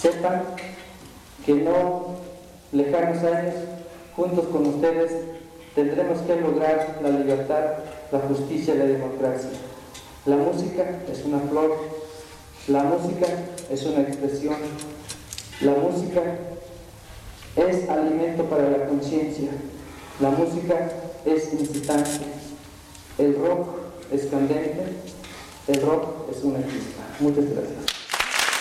Sepan que no lejanos años, juntos con ustedes, tendremos que lograr la libertad, la justicia y la democracia. La música es una flor, la música es una expresión, la música es alimento para la conciencia, la música es incitante, el rock es candente, el rock es una chispa. Muchas gracias.